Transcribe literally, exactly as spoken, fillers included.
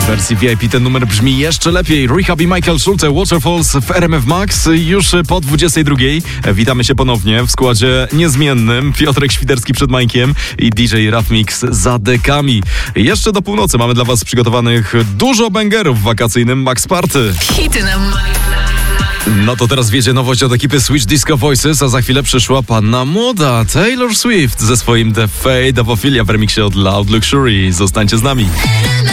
wersji V I P ten numer brzmi jeszcze lepiej. Rehab i Michael Schulte, Waterfalls w R M F Max już po dwudziestej drugiej. Witamy się ponownie w składzie niezmiennym. Piotrek Świderski przed Majkiem i D J Raf Mix za dekami. Jeszcze do północy mamy dla was przygotowanych dużo bangerów w wakacyjnym Max Party. Hity na No to teraz wiecie nowość od ekipy Switch Disco Voices, a za chwilę przyszła panna młoda Taylor Swift ze swoim The Fade of Ophelia w remiksie od Loud Luxury. Zostańcie z nami.